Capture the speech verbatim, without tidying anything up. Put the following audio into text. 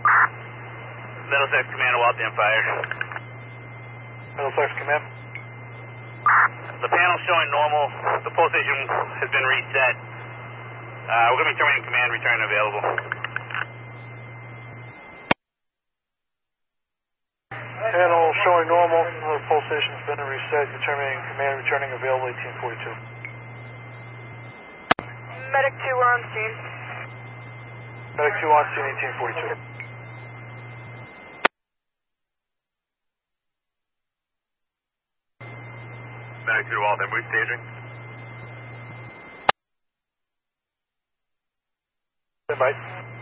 Middlesex Command, Waltham Fire. Middlesex Command. The panel's showing normal. The pole station has been reset. Uh, we're going to be terminating command, return available. Panel showing normal. The pole station's been reset. Determining command, returning available eighteen forty-two. Medic two, we're on scene. Medic two on scene, eighteen forty-two. Medic two, Waltham, we staging. Stand by.